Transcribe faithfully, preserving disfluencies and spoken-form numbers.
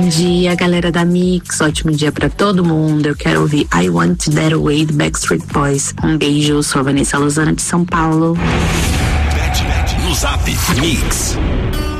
Bom dia, galera da Mix. Ótimo dia pra todo mundo. Eu quero ouvir I Want That Away do Backstreet Boys. Um beijo, sou a Vanessa Lozano de São Paulo. No Zap Mix.